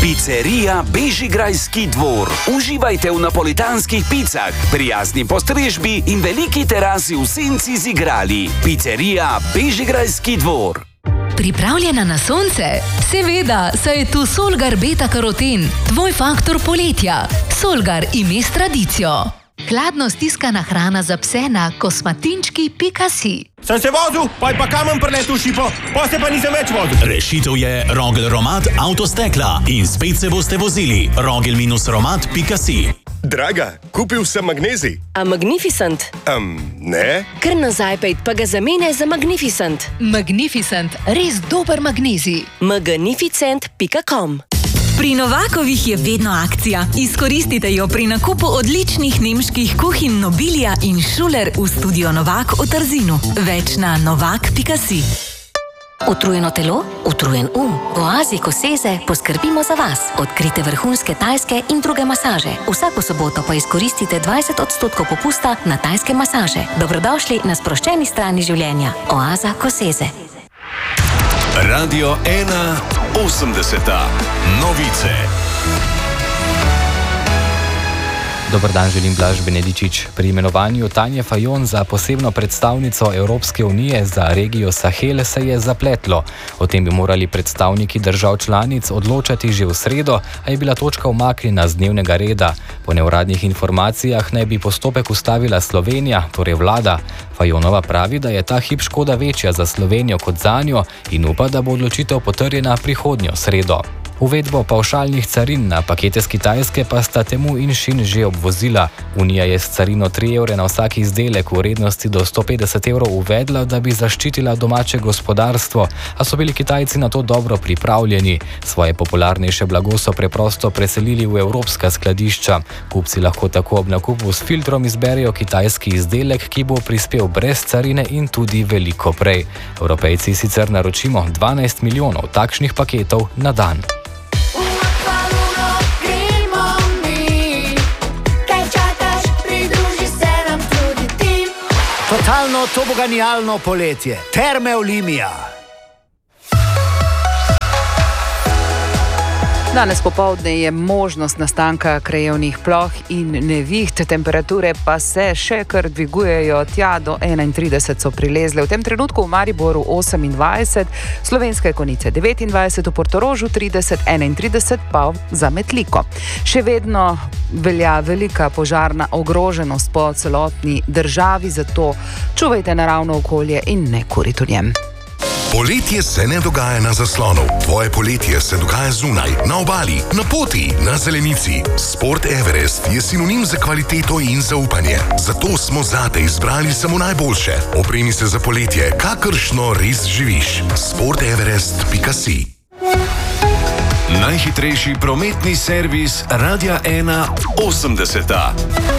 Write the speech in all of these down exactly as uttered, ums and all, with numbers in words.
Pizzeria Bežigrajski dvor. Uživajte v napolitanskih picah, prijazni postrežbi in veliki terasi v senci z igrali. Pizzeria Bežigrajski dvor. Pripravljena na sonce? Seveda, saj je tu Solgar beta-karoten, tvoj faktor poletja. Solgar ime s tradicijo. Hladno stiskana hrana za pse na kosmatinčki pika si. Sem se vozil, pa je pa kamen preletel šipo, pa se pa nisem več vozil. Rešitev je Rogel Romat Avtostekla in spet se boste vozili. Rogel romat pika si. Draga, kupil sem magnezij. A Magnificent? Um, ne. Kar nazaj pejt, pa ga zamene za Magnificent. Magnificent, res dober magnezij. magnificent pika com. Pri Novakovih je vedno akcija. Izkoristite jo pri nakupu odličnih nemških kuhinj Nobilia in Schuler v studio Novak v Trzinu. Več na novak pika si. Utrujeno telo, utrujen um. V Oazi Koseze poskrbimo za vas. Odkrite vrhunske tajske in druge masaže. Vsako soboto pa izkoristite dvajset odstotkov popusta na tajske masaže. Dobrodošli na sproščeni strani življenja. Oaza Koseze. Radio ena osemdeseta. Novice. Dobar dan, želim Blaž Benedičič. Pri imenovanju Tanje Fajon za posebno predstavnico Evropske unije za regijo Sahel se je zapletlo. O tem bi morali predstavniki držav članic odločati že v sredo, a je bila točka umaknjena z dnevnega reda. Po neuradnih informacijah naj bi postopek ustavila Slovenija, torej vlada. Fajonova pravi, da je ta hip škoda večja za Slovenijo kot zanjo in upa, da bo odločitev potrjena prihodnjo sredo. Uvedbo pavšalnih carin na pakete z Kitajske pa sta Temu in Šin že obvozila. Unija je s carino tri evre na vsak izdelek v vrednosti do sto petdeset evrov uvedla, da bi zaščitila domače gospodarstvo, a so bili Kitajci na to dobro pripravljeni. Svoje popularnejše blago so preprosto preselili v evropska skladišča. Kupci lahko tako ob nakupu s filtrom izberejo kitajski izdelek, ki bo prispel brez carine in tudi veliko prej. Evropejci sicer naročimo dvanajst milijonov takšnih paketov na dan. Totalno toboganijalno poletje. Terme Olimia. Danes popoldne je možnost nastanka krajevnih ploh in neviht, temperature pa se še kar dvigujejo, tja do enaintrideset so prilezle. V tem trenutku v Mariboru osemindvajset, Slovenske Konjice devetindvajset, v Portorožu trideset, enaintrideset pa za Metliko. Še vedno velja velika požarna ogroženost po celotni državi, zato čuvajte naravno okolje in ne kurite v njem. Poletje se ne dogaja na zaslonu. Tvoje poletje se dogaja zunaj, na obali, na poti, na zelenici. Sport Everest je sinonim za kvaliteto in zaupanje. Zato smo zate izbrali samo najboljše. Opremi se za poletje, kakršno res živiš. sport everest pika si. Najhitrejši prometni servis Radia ena osemdeseta.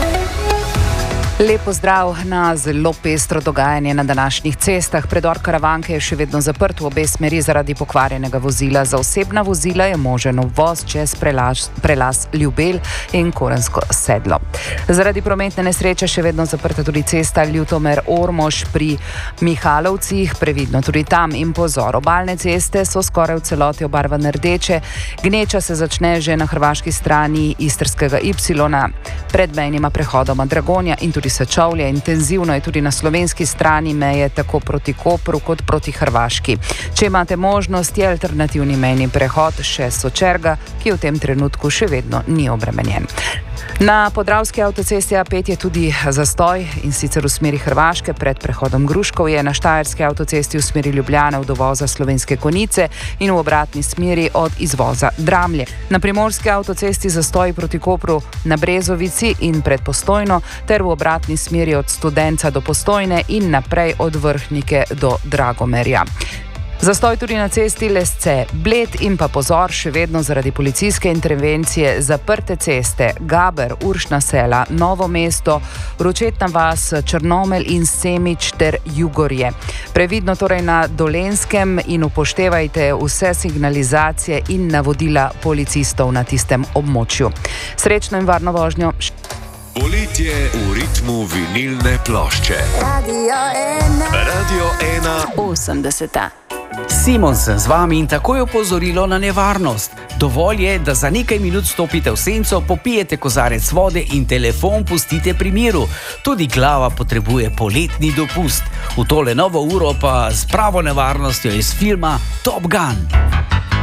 Lep pozdrav na zelo pestro dogajanje na današnjih cestah. Predor Karavanke je še vedno zaprt v obe smeri zaradi pokvarjenega vozila. Za osebna vozila je možen uvoz čez prelaz, prelaz Ljubelj in Korensko sedlo. Zaradi prometne nesreče še vedno zaprta tudi cesta Ljutomer-Ormož pri Mihalovcih, previdno tudi tam in pozor. Obalne ceste so skoraj v celoti obarvane rdeče. Gneča se začne že na hrvaški strani Istrskega Y pred mejnima prehodoma Dragonja in tudi Sečovlje. Intenzivno je tudi na slovenski strani meje, tako proti Kopru kot proti Hrvaški. Če imate možnost, je alternativni mejni prehod še Sočerga, ki v tem trenutku še vedno ni obremenjen. Na Podravski avtocesti A pet je tudi zastoj, in sicer v smeri Hrvaške pred prehodom Gruškovje, na Štajerski avtocesti v smeri Ljubljane od uvoza Slovenske Konjice in v obratni smeri od izvoza Dramlje. Na Primorski avtocesti zastoj proti Kopru na Brezovici in pred Postojno ter v obratni smeri od Studenca do Postojne in naprej od Vrhnike do Dragomerja. Zastoj tudi na cesti Lesce, Bled in pa pozor še vedno zaradi policijske intervencije zaprte ceste Gaber, Uršna Sela, Novo mesto, Ročetna vas, Črnomelj in Semič ter Jugorje. Previdno torej na Dolenjskem in upoštevajte vse signalizacije in navodila policistov na tistem območju. Srečno in varno vožnjo. Poletje v ritmu vinilne plošče. Radio ena. Radio ena osemdeseta. Simon sem z vami in takoj opozorilo na nevarnost. Dovolj je, da za nekaj minut stopite v senco, popijete kozarec vode in telefon pustite pri miru. Tudi glava potrebuje poletni dopust. V tole novo uro pa s pravo nevarnostjo iz filma Top Gun.